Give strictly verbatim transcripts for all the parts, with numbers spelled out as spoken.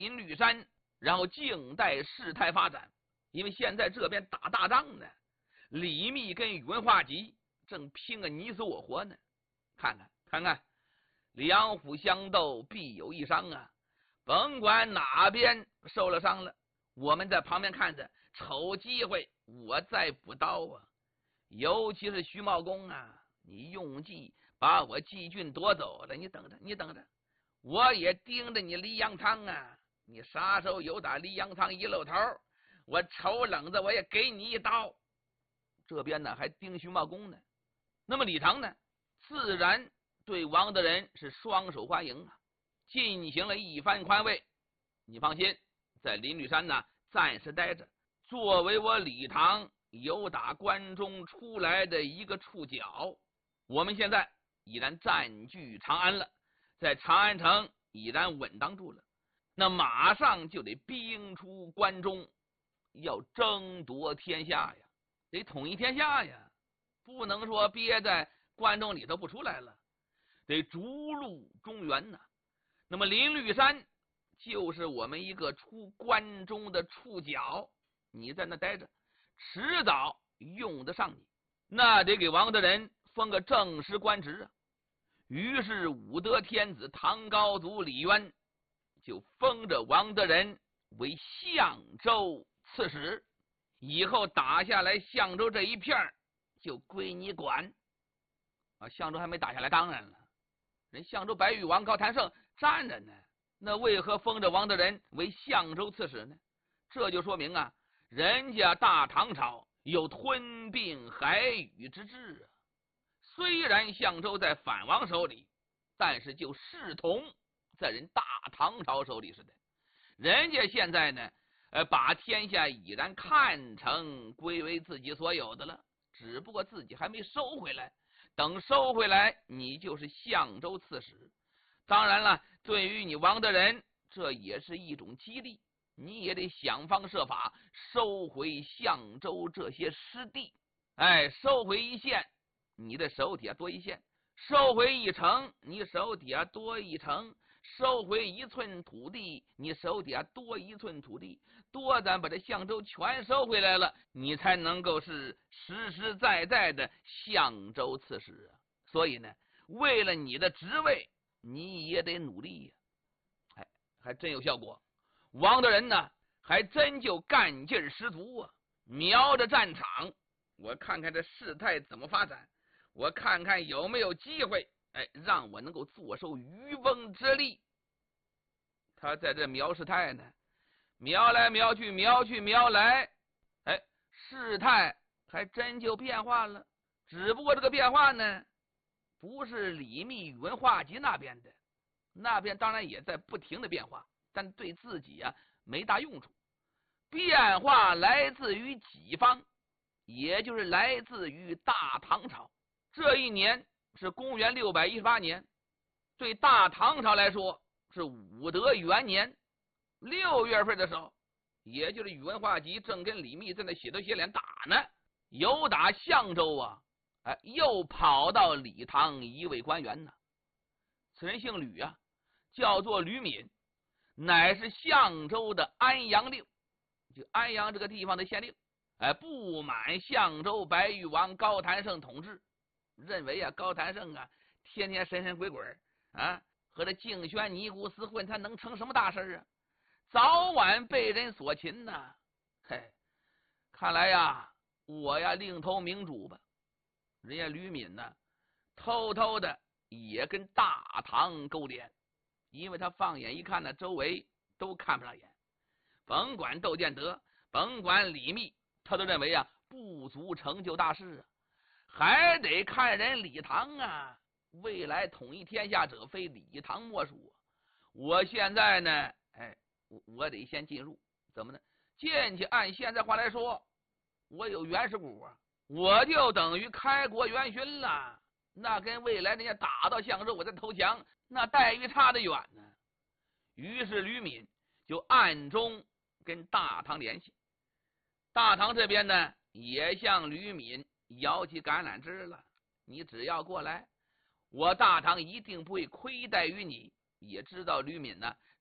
临绿山，然后静待事态发展。因为现在这边打大仗呢，李密跟宇文化及正拼个你死我活呢。看看看看，两虎相斗，必有一伤啊！甭管哪边受了伤了，我们在旁边看着，瞅机会我再补刀啊！尤其是徐茂公啊，你用计把我季郡夺走了，你等着，你等着，我也盯着你黎阳仓啊！你啥时候有打黎阳仓一露头，我瞅冷子我也给你一刀。这边呢还盯徐茂公呢。那么李唐呢，自然对王德仁是双手欢迎啊，进行了一番宽慰。你放心，在临绿山呢暂时待着，作为我李唐由打关中出来的一个触角，我们现在已然占据长安了，在长安城已然稳当住了，那马上就得兵出关中，要争夺天下呀，得统一天下呀，不能说憋在关中里头不出来了，得逐鹿中原呐。那么临绿山就是我们一个出关中的触角，你在那待着，迟早用得上你，那得给王德仁封个正式官职啊。于是武德天子唐高祖李渊就封着王德仁为相州刺史，以后打下来相州这一片就归你管啊。相州还没打下来，当然了，人相州白玉王高谭胜站着呢，那为何封着王德仁为相州刺史呢？这就说明啊，人家大唐朝有吞并海宇之志啊。虽然相州在反王手里，但是就视同在人大唐朝手里似的。人家现在呢，呃，把天下已然看成归为自己所有的了，只不过自己还没收回来。等收回来，你就是相州刺史。当然了，对于你王德仁，这也是一种激励，你也得想方设法收回相州这些失地。哎，收回一县，你的手底下多一县；收回一城，你手底下多一城；收回一寸土地，你手底下多一寸土地。多咱把这相州全收回来了，你才能够是实实在在的相州刺史啊。所以呢，为了你的职位，你也得努力呀、啊。哎，还真有效果。王德仁呢，还真就干劲十足啊！瞄着战场，我看看这事态怎么发展，我看看有没有机会，哎，让我能够坐收渔翁之利。他在这瞄事态呢，瞄来瞄去，瞄去瞄来，哎，事态还真就变化了。只不过这个变化呢，不是李密、宇文化及那边的，那边当然也在不停的变化，但对自己啊没大用处。变化来自于己方，也就是来自于大唐朝。这一年是公元六百一十八年，对大唐朝来说是武德元年。六月份的时候，也就是宇文化及正跟李密在那血头血脸打呢，由打相州啊，哎，又跑到李唐一位官员呢，此人姓吕啊，叫做吕敏，乃是相州的安阳令，就安阳这个地方的县令。哎，不满相州白玉王高谭胜统治，认为啊高谭胜啊天天神神鬼鬼啊，和这敬轩尼姑厮混，他能成什么大事啊？早晚被人所擒呐！嘿，看来呀，我呀另投明主吧。人家吕敏呢，偷偷的也跟大唐勾连，因为他放眼一看呢，周围都看不上眼，甭管窦建德，甭管李密，他都认为啊不足成就大事啊，还得看人李唐啊，未来统一天下者非李唐莫属啊。我现在呢，哎，我我得先进入，怎么呢？进去按现在话来说，我有原始股啊，我就等于开国元勋了。那跟未来人家打到相州，我再投降，那待遇差得远呢。于是吕敏就暗中跟大唐联系，大唐这边呢也向吕敏摇起橄榄枝了。你只要过来，我大唐一定不会亏待于你。也知道吕敏呢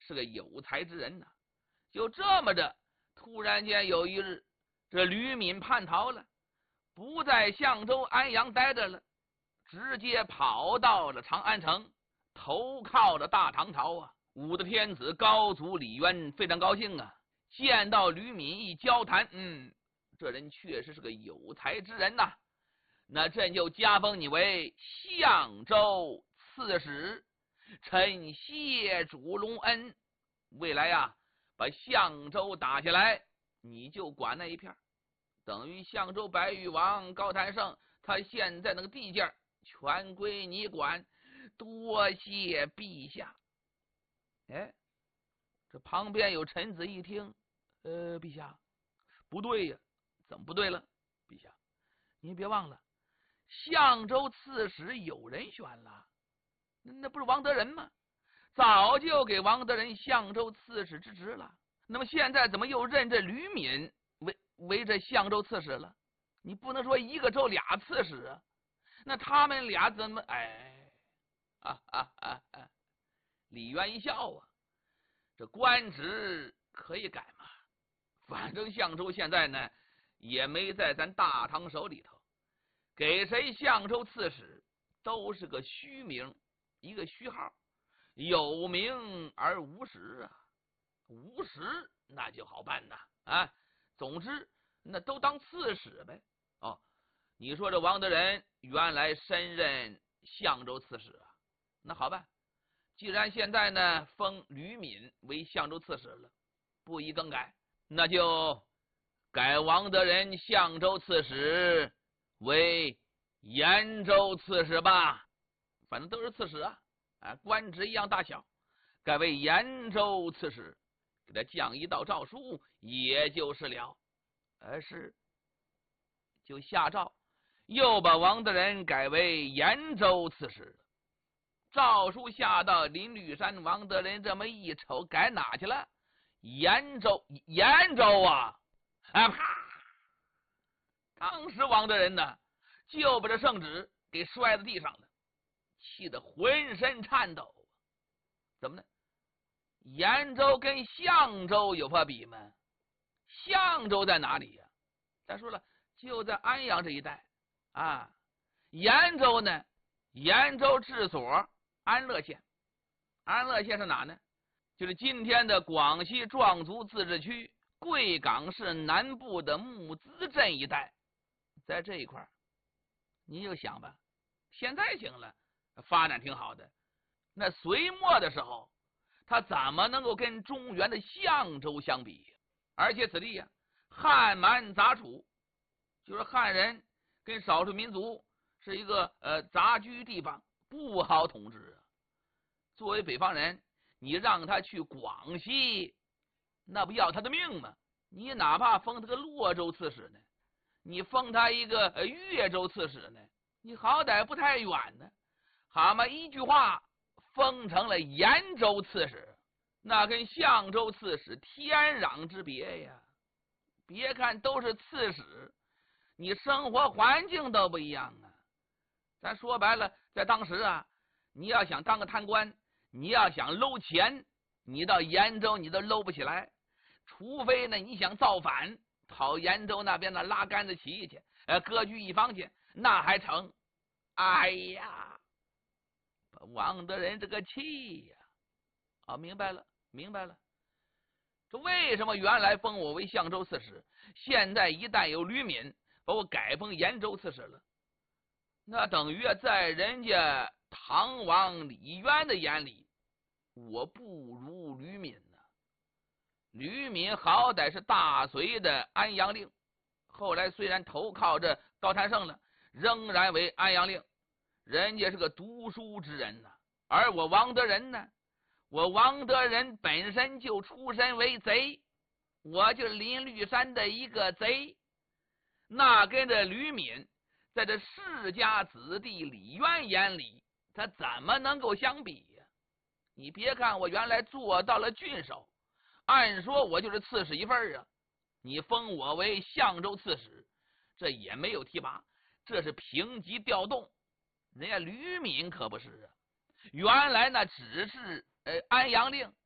是个有才之人呐。就这么着，突然间有一日，这吕敏叛逃了，不在相州安阳待着了，直接跑到了长安城，投靠了大唐朝啊。武德天子高祖李渊非常高兴啊，见到吕敏一交谈，嗯，这人确实是个有才之人呐，那朕就加封你为相州刺史，臣谢主隆恩。未来呀、啊，把相州打下来，你就管那一片，等于相州白玉王高谭胜，他现在那个地界全归你管，多谢陛下。哎，这旁边有臣子一听，呃，陛下，不对呀，怎么不对了？陛下，您别忘了，相州刺史有人选了，那不是王德仁吗？早就给王德仁相州刺史之职了。那么现在怎么又任这吕敏为为这相州刺史了？你不能说一个州俩刺史啊？那他们俩怎么？哎，啊啊啊啊！李渊一笑啊，这官职可以改嘛，反正相州现在呢也没在咱大唐手里头，给谁相州刺史都是个虚名，一个虚号，有名而无实啊，无实那就好办呐啊！总之那都当刺史呗。哦，你说这王德仁原来身任相州刺史啊，那好办。既然现在呢封吕敏为相州刺史了，不宜更改，那就改王德仁相州刺史为延州刺史吧。反正都是刺史啊，啊，官职一样大小，改为延州刺史，给他降一道诏书，也就是了。而是就下诏，又把王德仁改为延州刺史。诏书下到林绿山，王德仁这么一瞅，改哪去了？延州，延州啊！啊啪！当时王德仁呢，就把这圣旨给摔在地上了，气得浑身颤抖。怎么呢？延州跟相州有法比吗？相州在哪里呀、啊？咱说了，就在安阳这一带啊。延州呢？延州治所安乐县，安乐县是哪呢？就是今天的广西壮族自治区贵港市南部的木资镇一带，在这一块你就想吧，现在行了，发展挺好的。那隋末的时候，他怎么能够跟中原的相州相比？而且此地呀、啊，汉蛮杂处，就是汉人跟少数民族是一个呃杂居地方，不好统治啊。作为北方人，你让他去广西，那不要他的命吗？你哪怕封他个洛州刺史呢，你封他一个呃越州刺史呢，你好歹不太远呢。好嘛，一句话封成了延州刺史，那跟相州刺史天壤之别呀！别看都是刺史，你生活环境都不一样啊。咱说白了，在当时啊，你要想当个贪官，你要想搂钱，你到延州你都搂不起来，除非呢你想造反，跑延州那边的拉杆子起义去，呃，割据一方去，那还成。哎呀，把王德仁这个气呀！啊，明白了，明白了。这为什么原来封我为相州刺史，现在一旦有吕敏把我改封延州刺史了，那等于在人家唐王李渊的眼里，我不如吕敏呢。吕敏好歹是大隋的安阳令，后来虽然投靠着高谭胜了，仍然为安阳令，人家是个读书之人呢。而我王德仁呢，我王德仁本身就出身为贼，我就是林绿山的一个贼，那跟着吕敏在这世家子弟李渊眼里，他怎么能够相比呀？你别看我原来做到了郡守，按说我就是刺史一份啊，你封我为相州刺史，这也没有提拔，这是平级调动。人家吕敏可不是啊，原来那只是呃安阳令，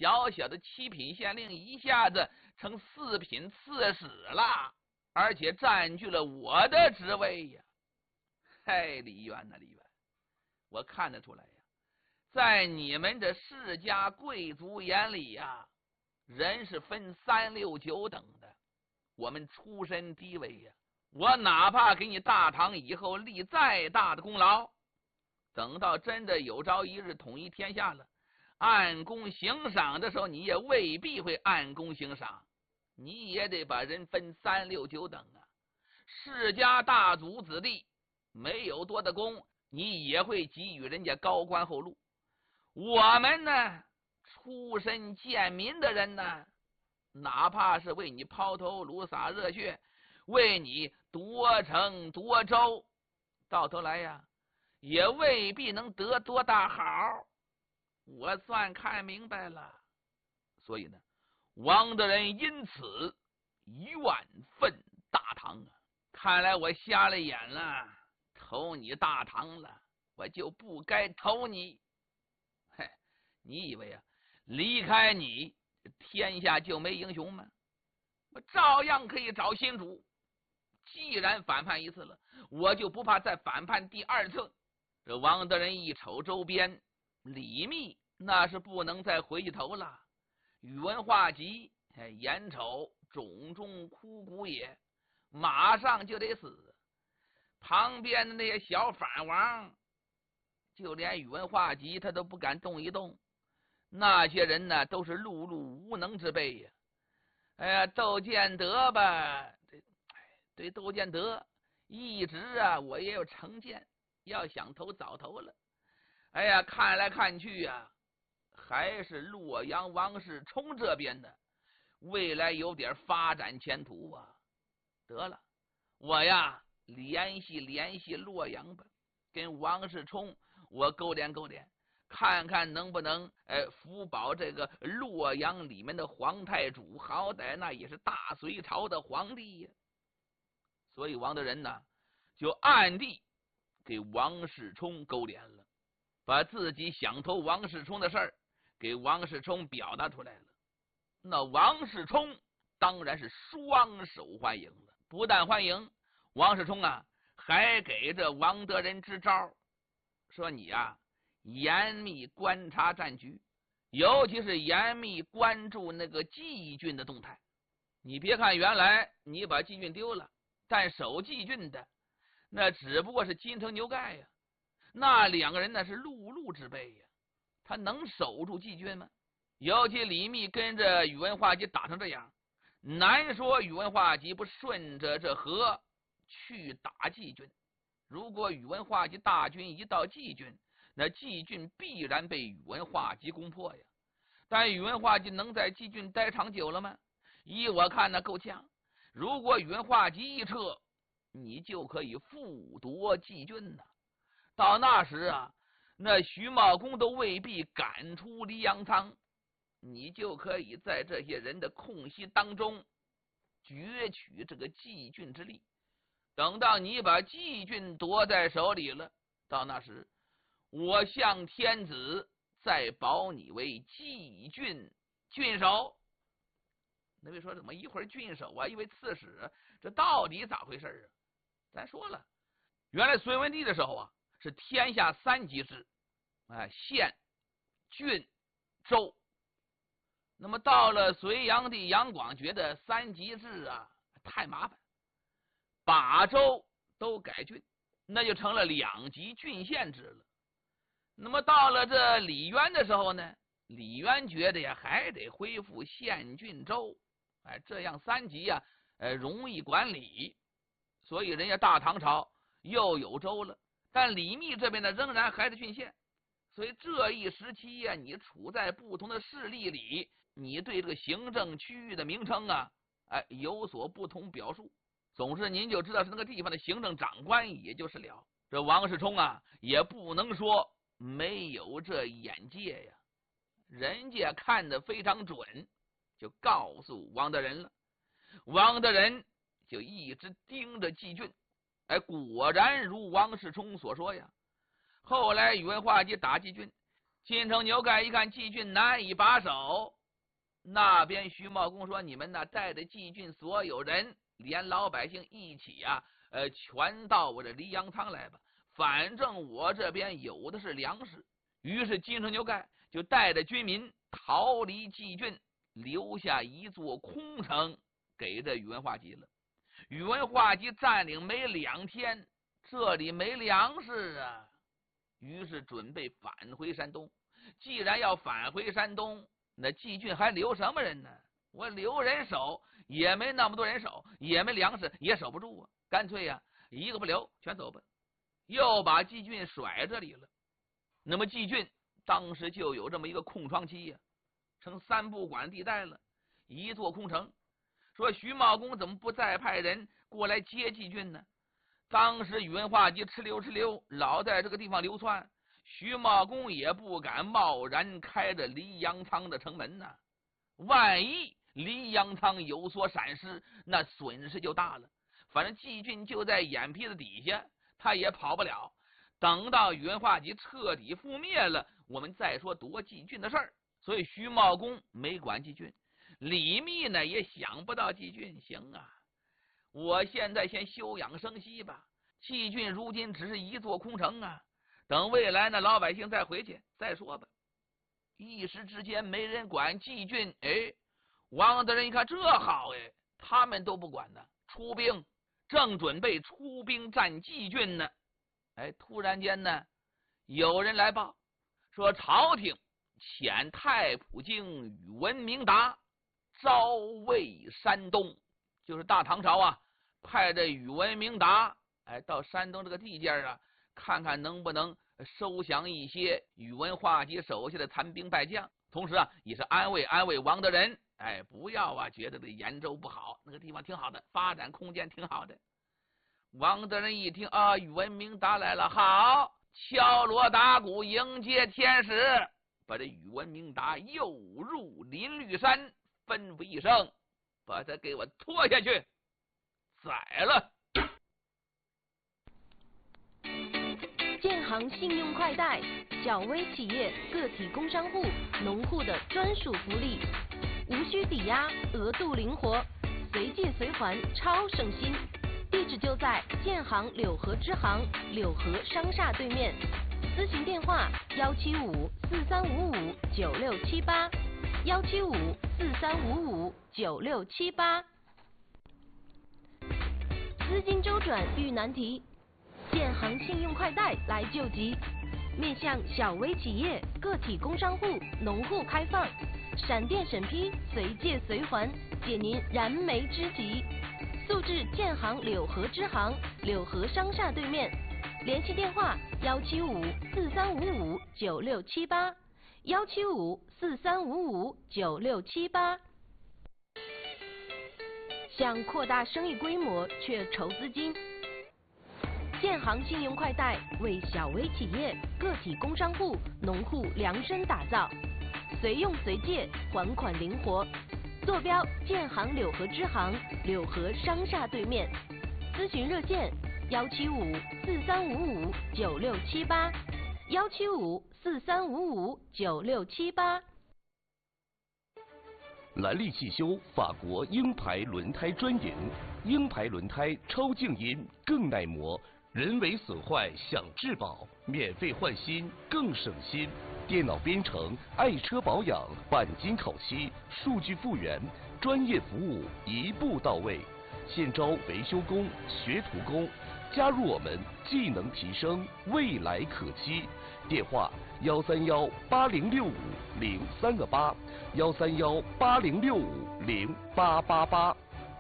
小小的七品县令一下子成四品刺史了，而且占据了我的职位呀！嘿，李渊呐，李渊，我看得出来呀，在你们这世家贵族眼里呀，人是分三六九等的。我们出身低微呀，我哪怕给你大唐以后立再大的功劳，等到真的有朝一日统一天下了，按功行赏的时候，你也未必会按功行赏，你也得把人分三六九等啊。世家大族子弟没有多的功，你也会给予人家高官厚禄。我们呢，出身贱民的人呢，哪怕是为你抛头颅洒热血，为你夺城夺州，到头来呀，也未必能得多大好。我算看明白了，所以呢，王德仁因此怨愤大唐啊！看来我瞎了眼了，投你大唐了，我就不该投你。嘿，你以为啊，离开你天下就没英雄吗？我照样可以找新主。既然反叛一次了，我就不怕再反叛第二次。这王德仁一瞅周边，李密那是不能再回去头了。宇文化及眼瞅冢中枯骨也，马上就得死。旁边的那些小反王，就连宇文化及他都不敢动一动。那些人呢，都是碌碌无能之辈呀。哎呀，窦建德吧，对窦建德一直啊，我也有成见，要想投早投了。哎呀，看来看去呀、啊，还是洛阳王世充这边的未来有点发展前途啊。得了，我呀联系联系洛阳吧，跟王世充我勾连勾连，看看能不能呃福保这个洛阳里面的皇太主，好歹那也是大隋朝的皇帝呀。所以王德仁呢，就暗地给王世充勾连了，把自己想投王世充的事儿给王世充表达出来了。那王世充当然是双手欢迎了，不但欢迎，王世充啊还给这王德仁支招，说你啊严密观察战局，尤其是严密关注那个季郡的动态。你别看原来你把季郡丢了，但守季郡的那只不过是金城牛盖呀，那两个人那是碌碌之辈呀，他能守住季郡吗？尤其李密跟着宇文化及打成这样，难说宇文化及不顺着这河去打季郡。如果宇文化及大军一到季郡，那季郡必然被宇文化及攻破呀。但宇文化及能在季郡待长久了吗？依我看，那够呛。如果宇文化及一撤，你就可以复夺季郡呐。到那时啊，那徐茂公都未必赶出黎阳仓，你就可以在这些人的空隙当中攫取这个季郡之力。等到你把季郡夺在手里了，到那时我向天子再保你为季郡郡守。那位说怎么一会儿郡守啊，一会儿刺史，这到底咋回事啊？咱说了，原来隋文帝的时候啊，是天下三级制，哎，县、郡、州。那么到了隋炀帝杨广，觉得三级制啊太麻烦，把州都改郡，那就成了两级郡县制了。那么到了这李渊的时候呢，李渊觉得呀，还得恢复县、郡、州，哎，这样三级呀、啊，呃，容易管理。所以人家大唐朝又有州了，但李密这边呢，仍然还是郡县。所以这一时期呀、啊，你处在不同的势力里，你对这个行政区域的名称啊，哎，有所不同表述。总之，您就知道是那个地方的行政长官，也就是了。这王世充啊，也不能说没有这眼界呀，人家看得非常准，就告诉王德仁了。王德仁就一直盯着季郡，哎，果然如王世充所说呀。后来宇文化及打季郡， 金城牛盖一看季俊难以把守，那边徐茂公说：“你们呢，带着季俊所有人，连老百姓一起啊，呃，全到我这黎阳仓来吧。反正我这边有的是粮食。”于是金城牛盖就带着军民逃离季郡，留下一座空城给这宇文化及了。宇文化及占领没两天，这里没粮食啊，于是准备返回山东。既然要返回山东，那季郡还留什么人呢？我留人守也没那么多人守，也没粮食，也守不住啊。干脆呀、啊，一个不留，全走吧。又把季郡甩这里了。那么季郡当时就有这么一个空窗期呀、啊，成三不管地带了，一座空城。说徐茂公怎么不再派人过来接季郡呢？当时宇文化及哧溜哧溜老在这个地方流窜，徐茂公也不敢贸然开着黎阳仓的城门呢。万一黎阳仓有所闪失，那损失就大了。反正季郡就在眼皮子底下，他也跑不了。等到宇文化及彻底覆灭了，我们再说夺季郡的事儿。所以徐茂公没管季郡。李密呢也想不到季郡，行啊，我现在先休养生息吧。季郡如今只是一座空城啊，等未来呢老百姓再回去再说吧。一时之间没人管季郡，哎，王德仁一看这好哎，他们都不管呢，出兵，正准备出兵战季郡呢。哎，突然间呢，有人来报说朝廷遣太仆经宇文明达招魏山东，就是大唐朝啊，派着宇文明达哎到山东这个地界啊，看看能不能收降一些宇文化及手下的残兵败将，同时啊也是安慰安慰王德仁，哎，不要啊觉得这延州不好，那个地方挺好的，发展空间挺好的。王德仁一听啊，宇文明达来了，好，敲锣打鼓迎接天使，把这宇文明达诱入林绿山，吩咐一声，把他给我拖下去宰了。 建行信用快贷，小微企业、个体工商户、农户的专属福利，无需抵押，额度灵活，随借随还，超省心。地址就在建行柳河支行柳河商厦对面，咨询电话幺七五四三五五九六七八，幺七五四三五五九六七八。资金周转遇难题，建行信用快贷来救急，面向小微企业、个体工商户、农户开放，闪电审批，随借随还，解您燃眉之急。速至建行柳河支行柳河商厦对面，联系电话幺七五四三五五九六七八，幺七五四三五五九六七八。想扩大生意规模却筹资金，建行信用快贷为小微企业、个体工商户、农户量身打造，随用随借，还款灵活。坐标建行柳河支行柳河商厦对面，咨询热线幺七五四三五五九六七八，幺七五四三五五九六七八。 兰利汽修法国鹰牌轮胎专营，鹰牌轮胎超静音，更耐磨，人为损坏享质保，免费换新更省心。电脑编程，爱车保养，钣金烤漆，数据复原，专业服务一步到位。现招维修工、学徒工，加入我们，技能提升，未来可期。电话幺三幺八零六五零三个八，幺三幺八零六五零八八八。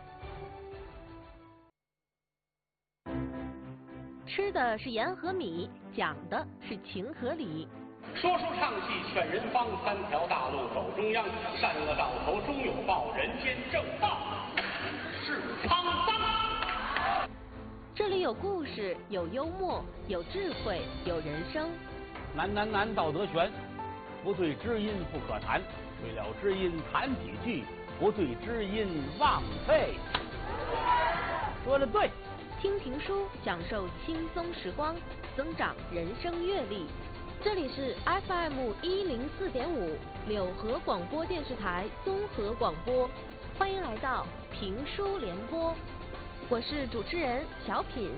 吃的是盐和米，讲的是情和理。 说书唱戏劝人方，三条大路走中央，善恶到头终有报，人间正道是沧桑。 这里有故事，有幽默，有智慧，有人生。 难难难，道德悬，不对知音不可谈，对了知音谈几句，不对知音枉费。说的对。 听评书，享受轻松时光，增长人生阅历。 这里是 F M 一零四点五柳河广播电视台综合广播，欢迎来到评书联播，我是主持人小品。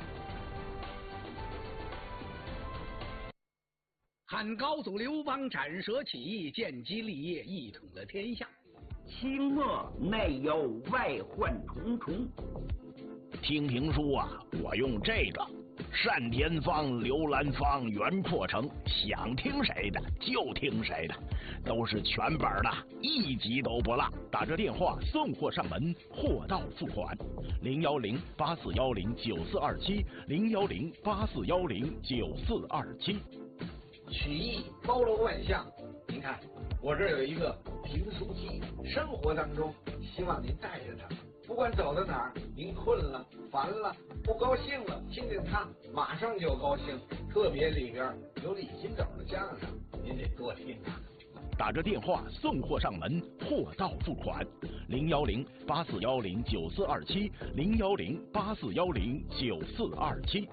汉高祖刘邦斩蛇起义，建基立业，一统了天下。 清末内忧外患重重。 听评书啊，我用这个单田芳、刘兰芳、袁阔成，想听谁的就听谁的，都是全本的，一集都不落。打这电话送货上门，货到付款。零幺零八四幺零九四二七，零幺零八四幺零九四二七。 曲艺包罗万象，您看我这有一个评书机，生活当中希望您带着它，不管走到哪儿，您困了、烦了、不高兴了，听听它，马上就高兴。特别里边有李金斗的相声，您得多听啊。 打着电话送货上门，货到付款。零幺零八四幺零九四二七，零幺零八四幺零九四二七。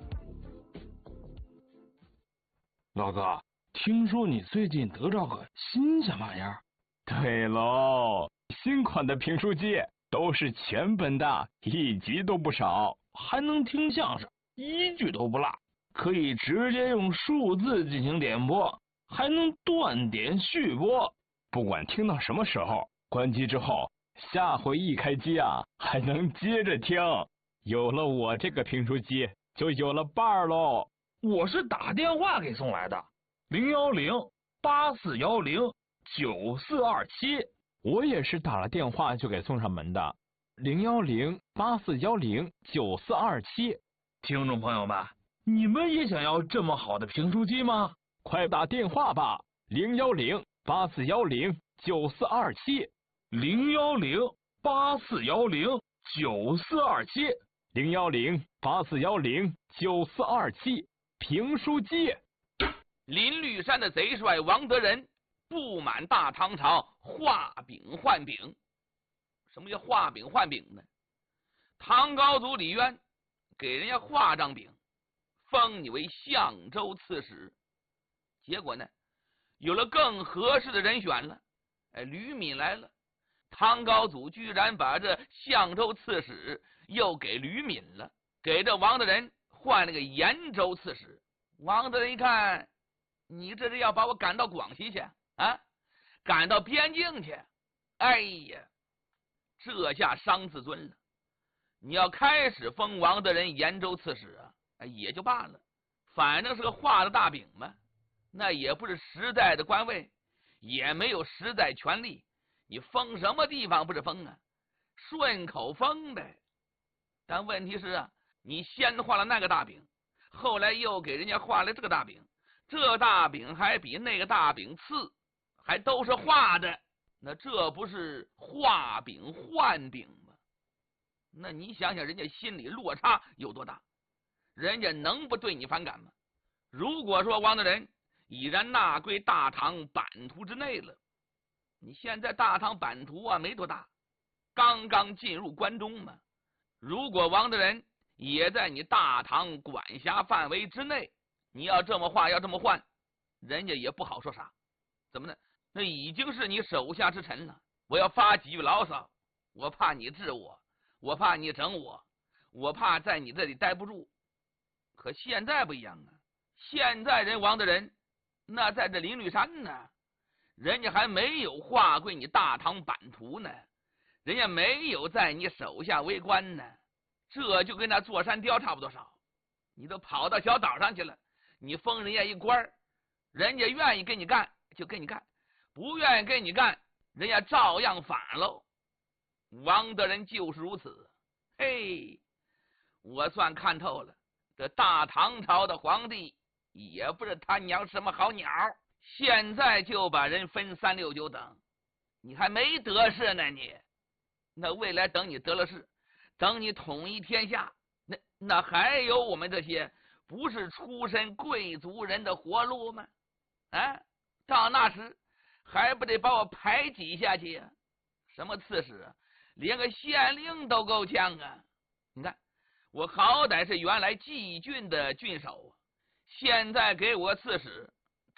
老哥，听说你最近得着个新鲜玩意儿？ 对喽，新款的评书机都是全本的，一集都不少， 还能听相声，一句都不落，可以直接用数字进行点播，还能断点续播， 不管听到什么时候，关机之后，下回一开机啊，还能接着听。有了我这个评书机，就有了伴儿喽。 我是打电话给送来的，零幺零八四幺零九四二七。 我也是打了电话就给送上门的，零幺零八四幺零九四二七。 听众朋友们，你们也想要这么好的评书机吗？ 快打电话吧，零幺零八四幺零九四二七， 零幺零八四幺零九四二七， 零幺零八四幺零九四二七。评书机。 林绿山的贼帅王德仁不满大唐朝画饼换饼。什么叫画饼换饼呢？唐高祖李渊给人家画张饼，封你为相州刺史。结果呢，有了更合适的人选了，哎，吕敏来了。唐高祖居然把这相州刺史又给吕敏了，给这王德仁换了个延州刺史。王德仁一看，你这是要把我赶到广西去啊，赶到边境去。哎呀，这下伤自尊了。你要开始封王德仁延州刺史啊，哎，也就罢了，反正是个画的大饼嘛，那也不是实在的官位，也没有实在权力，你封什么地方不是封啊？顺口封呗。但问题是啊，你先画了那个大饼，后来又给人家画了这个大饼，这大饼还比那个大饼次，还都是画的，那这不是画饼换饼吗？那你想想人家心里落差有多大，人家能不对你反感吗？如果说王德仁已然纳归大唐版图之内了，你现在大唐版图啊没多大，刚刚进入关中嘛，如果王德仁也在你大唐管辖范围之内，你要这么画要这么换，人家也不好说啥。怎么呢？那已经是你手下之臣了，我要发几句牢骚，我怕你治我，我怕你整我，我怕在你这里待不住。可现在不一样啊，现在人王德仁那在这林绿山呢，人家还没有划归你大唐版图呢，人家没有在你手下为官呢，这就跟那坐山雕差不多少。你都跑到小岛上去了，你封人家一官，人家愿意跟你干就跟你干，不愿意跟你干，人家照样反喽。王德仁就是如此。嘿，我算看透了，这大唐朝的皇帝也不是他娘什么好鸟，现在就把人分三六九等，你还没得势呢你。那未来等你得了势，等你统一天下，那那还有我们这些不是出身贵族人的活路吗？啊，到那时还不得把我排挤下去呀、啊？什么刺史啊，连个县令都够呛啊！你看，我好歹是原来蓟郡的郡守，现在给我刺史，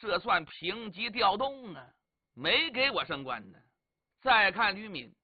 这算评级调动啊，没给我升官呢。再看吕敏，